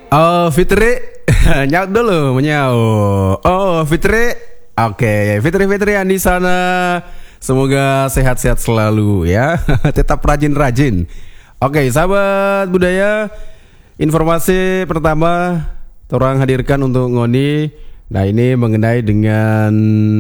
Oh Fitri, nyaut dulu menyau. Oh Fitri, oke Fitri yang di sana, semoga sehat-sehat selalu ya. Tetap rajin-rajin. Oke sahabat budaya, informasi pertama orang hadirkan untuk Ngoni. Nah ini mengenai dengan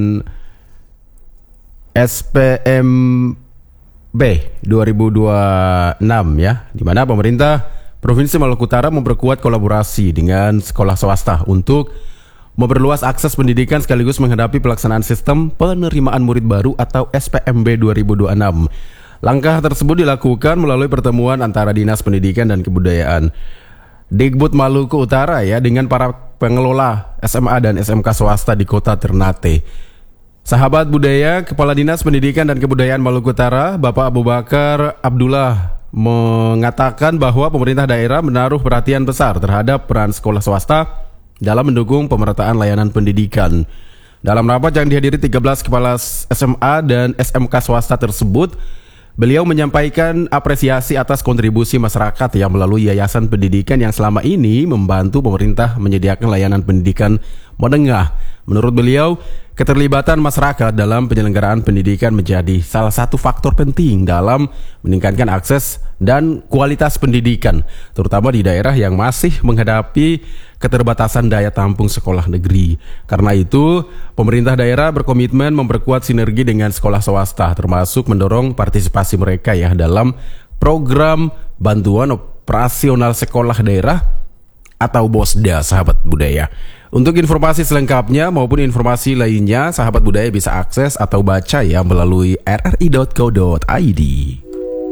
SPMB 2026 ya, di mana pemerintah Provinsi Maluku Utara memperkuat kolaborasi dengan sekolah swasta untuk memperluas akses pendidikan sekaligus menghadapi pelaksanaan sistem penerimaan murid baru atau SPMB 2026. Langkah tersebut dilakukan melalui pertemuan antara Dinas Pendidikan dan Kebudayaan Dikbud Maluku Utara ya dengan para pengelola SMA dan SMK swasta di Kota Ternate. Sahabat budaya, Kepala Dinas Pendidikan dan Kebudayaan Maluku Utara, Bapak Abu Bakar Abdullah mengatakan bahwa pemerintah daerah menaruh perhatian besar terhadap peran sekolah swasta dalam mendukung pemerataan layanan pendidikan. Dalam rapat yang dihadiri 13 kepala SMA dan SMK swasta tersebut, beliau menyampaikan apresiasi atas kontribusi masyarakat yang melalui yayasan pendidikan yang selama ini membantu pemerintah menyediakan layanan pendidikan menengah. Menurut beliau, keterlibatan masyarakat dalam penyelenggaraan pendidikan menjadi salah satu faktor penting dalam meningkatkan akses dan kualitas pendidikan, terutama di daerah yang masih menghadapi keterbatasan daya tampung sekolah negeri. Karena itu, pemerintah daerah berkomitmen memperkuat sinergi dengan sekolah swasta, termasuk mendorong partisipasi mereka ya dalam program bantuan operasional sekolah daerah atau BOSDA, sahabat budaya. Untuk informasi selengkapnya maupun informasi lainnya, sahabat budaya bisa akses atau baca ya melalui rri.co.id.